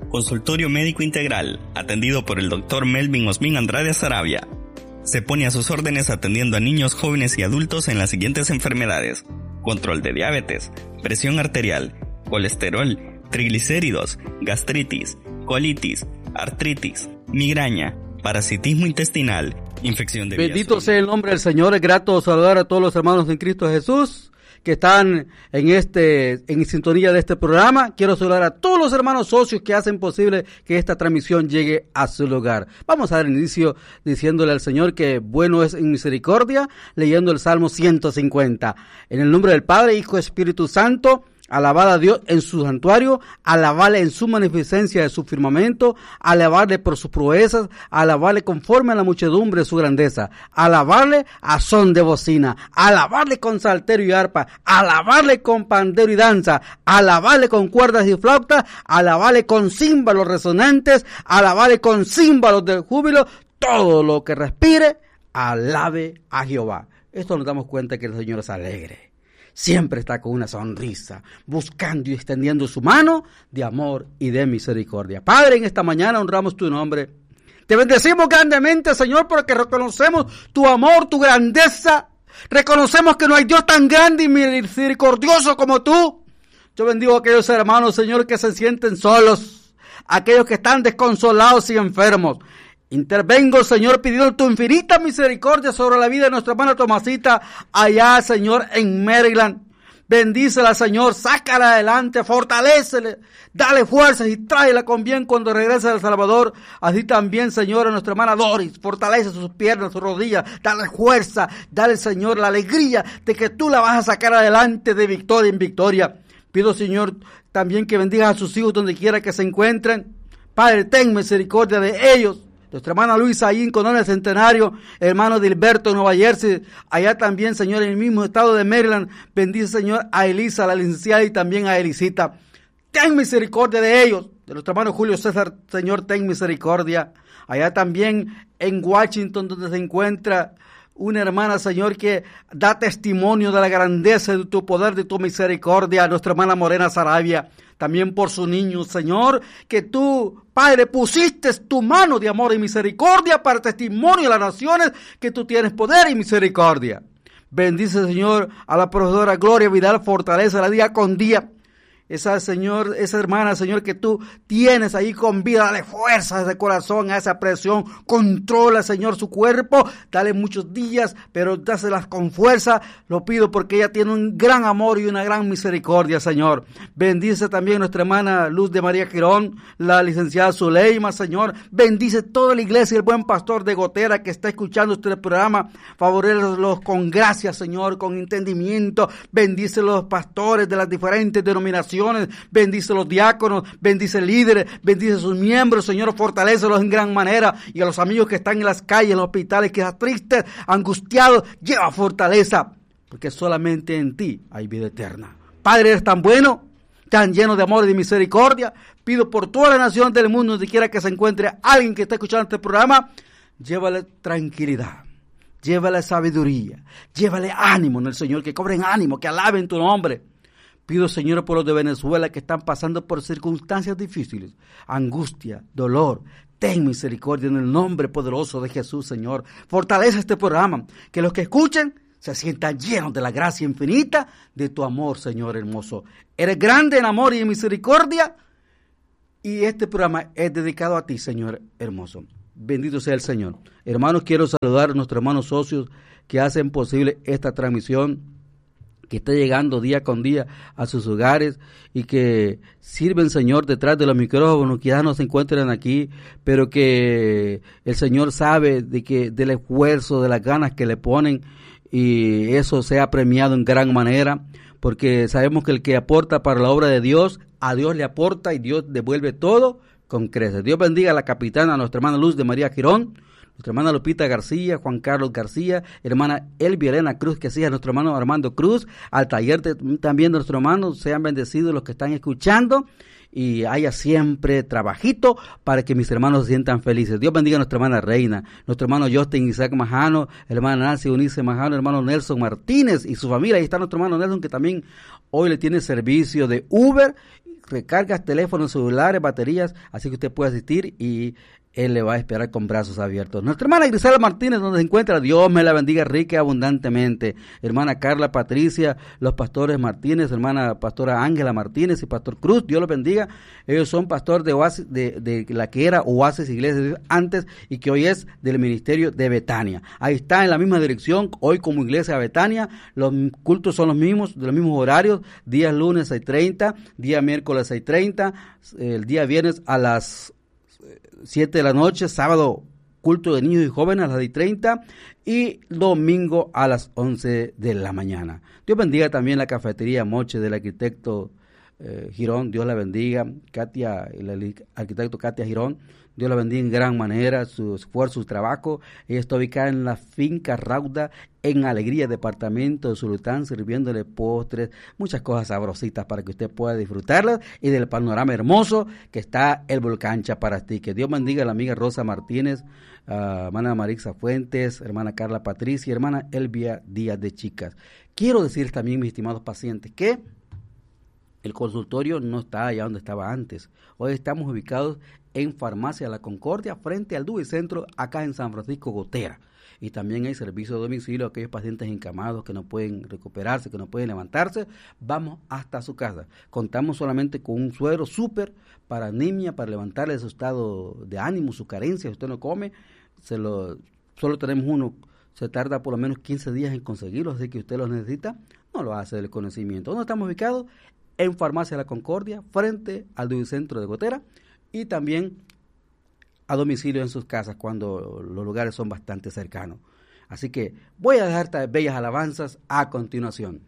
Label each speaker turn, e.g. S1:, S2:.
S1: Consultorio Médico Integral, atendido por el Dr. Melvin Osmin Andrade Sarabia. Se pone a sus órdenes atendiendo a niños, jóvenes y adultos en las siguientes enfermedades: control de diabetes, presión arterial, colesterol, triglicéridos, gastritis, colitis, artritis, migraña, parasitismo intestinal, infección de vías.
S2: Bendito sea el nombre del Señor. Es grato saludar a todos los hermanos en Cristo Jesús que están en sintonía de este programa. Quiero saludar a todos los hermanos socios que hacen posible que esta transmisión llegue a su lugar. Vamos a dar inicio diciéndole al Señor que bueno es en misericordia, leyendo el Salmo 150. En el nombre del Padre, Hijo y Espíritu Santo. Alabad a Dios en su santuario, alabarle en su magnificencia de su firmamento, alabarle por sus proezas, alabarle conforme a la muchedumbre de su grandeza, alabarle a son de bocina, alabarle con salterio y arpa, alabarle con pandero y danza, alabarle con cuerdas y flautas, alabarle con címbalos resonantes, alabarle con címbalos de júbilo. Todo lo que respire, alabe a Jehová. Esto nos damos cuenta que el Señor es alegre. Siempre está con una sonrisa, buscando y extendiendo su mano de amor y de misericordia. Padre, en esta mañana honramos tu nombre. Te bendecimos grandemente, Señor, porque reconocemos tu amor, tu grandeza. Reconocemos que no hay Dios tan grande y misericordioso como tú. Yo bendigo a aquellos hermanos, Señor, que se sienten solos, aquellos que están desconsolados y enfermos. Intervengo, Señor, pidiendo tu infinita misericordia sobre la vida de nuestra hermana Tomasita, allá, Señor, en Maryland. Bendícela, Señor, sácala adelante, fortalécele, dale fuerzas y tráela con bien cuando regrese a El Salvador. Así también, Señor, a nuestra hermana Doris, fortalece sus piernas, sus rodillas, dale fuerza, dale, Señor, la alegría de que tú la vas a sacar adelante de victoria en victoria. Pido, Señor, también que bendigas a sus hijos donde quiera que se encuentren. Padre, ten misericordia de ellos. Nuestra hermana Luisa, ahí en Corona Centenario, hermano Dilberto, en Nueva Jersey, allá también, Señor, en el mismo estado de Maryland, bendice, Señor, a Elisa, la licenciada, y también a Elisita. Ten misericordia de ellos. De nuestro hermano Julio César, Señor, ten misericordia. Allá también en Washington, donde se encuentra una hermana, Señor, que da testimonio de la grandeza de tu poder, de tu misericordia, nuestra hermana Morena Sarabia. También por su niño, Señor, que tú, Padre, pusiste tu mano de amor y misericordia para testimonio a las naciones que tú tienes poder y misericordia. Bendice, Señor, a la profesora Gloria Vidal, fortalécela día con día. Esa, Señor, esa hermana, Señor, que tú tienes ahí con vida, dale fuerza a ese corazón, a esa presión, controla, Señor, su cuerpo, dale muchos días, pero dáselas con fuerza, lo pido porque ella tiene un gran amor y una gran misericordia, Señor. Bendice también nuestra hermana Luz de María Girón, la licenciada Zuleima, Señor, bendice toda la iglesia y el buen pastor de Gotera que está escuchando este programa, favorécelos con gracia, Señor, con entendimiento, bendice los pastores de las diferentes denominaciones, bendice los diáconos, bendice líderes, bendice sus miembros, Señor, fortalécelos en gran manera, y a los amigos que están en las calles, en los hospitales, que están tristes, angustiados, lleva fortaleza, porque solamente en ti hay vida eterna. Padre, eres tan bueno, tan lleno de amor y de misericordia. Pido por toda la nación del mundo, donde quiera que se encuentre alguien que esté escuchando este programa, llévale tranquilidad, llévale sabiduría, llévale ánimo en el Señor, que cobren ánimo, que alaben tu nombre. Pido, Señor, por los de Venezuela que están pasando por circunstancias difíciles, angustia, dolor. Ten misericordia en el nombre poderoso de Jesús, Señor. Fortalece este programa, que los que escuchen se sientan llenos de la gracia infinita de tu amor, Señor hermoso. Eres grande en amor y en misericordia, y este programa es dedicado a ti, Señor hermoso. Bendito sea el Señor. Hermanos, quiero saludar a nuestros hermanos socios que hacen posible esta transmisión, que está llegando día con día a sus hogares y que sirven, Señor, detrás de los micrófonos, que ya no se encuentran aquí, pero que el Señor sabe de que del esfuerzo, de las ganas que le ponen, y eso sea premiado en gran manera, porque sabemos que el que aporta para la obra de Dios, a Dios le aporta y Dios devuelve todo con creces. Dios bendiga a la capitana, a nuestra hermana Luz de María Girón, nuestra hermana Lupita García, Juan Carlos García, hermana Elvia Elena Cruz, que sigue a nuestro hermano Armando Cruz, al taller también de nuestro hermano. Sean bendecidos los que están escuchando y haya siempre trabajito para que mis hermanos se sientan felices. Dios bendiga a nuestra hermana Reina, nuestro hermano Justin Isaac Majano, hermana Nancy Unice Majano, hermano Nelson Martínez y su familia. Ahí está nuestro hermano Nelson, que también hoy le tiene servicio de Uber. recargas, teléfonos, celulares, baterías, así que usted puede asistir y él le va a esperar con brazos abiertos. Nuestra hermana Grisela Martínez, donde se encuentra, Dios me la bendiga rica y abundantemente. Hermana Carla Patricia, los pastores Martínez, hermana pastora Ángela Martínez y pastor Cruz, Dios los bendiga. Ellos son pastor de Oasis, de la que era Oasis Iglesia de Dios antes y que hoy es del ministerio de Betania. Ahí está en la misma dirección, hoy como iglesia de Betania, los cultos son los mismos, de los mismos horarios, días lunes 6:30, día miércoles 6:30, el día viernes a las 7 de la noche, sábado culto de niños y jóvenes a las 10:30 y domingo a las 11 de la mañana. Dios bendiga también la cafetería Moche del arquitecto Girón, Dios la bendiga, Katia, el arquitecto Katia Girón, Dios la bendiga en gran manera, su esfuerzo, su trabajo. Ella está ubicada en la finca Rauda, en Alegría, departamento de Zulután, sirviéndole postres, muchas cosas sabrositas para que usted pueda disfrutarlas y del panorama hermoso que está el volcán Chaparastí. Que Dios bendiga a la amiga Rosa Martínez, hermana Marixa Fuentes, hermana Carla Patricia y hermana Elvia Díaz de Chicas. Quiero decirles también, mis estimados pacientes, que el consultorio no está allá donde estaba antes. Hoy estamos ubicados en Farmacia La Concordia, frente al Dubicentro, acá en San Francisco Gotera. Y también hay servicio de domicilio a aquellos pacientes encamados que no pueden recuperarse, que no pueden levantarse. Vamos hasta su casa. Contamos solamente con un suero súper para anemia, para levantarle su estado de ánimo, su carencia. Si usted no come, solo tenemos uno. Se tarda por lo menos 15 días en conseguirlo, así que usted lo necesita, no lo hace del conocimiento. ¿Dónde estamos ubicados? En Farmacia La Concordia, frente al Dubicentro de Gotera, y también a domicilio en sus casas cuando los lugares son bastante cercanos. Así que voy a dejar estas bellas alabanzas a continuación.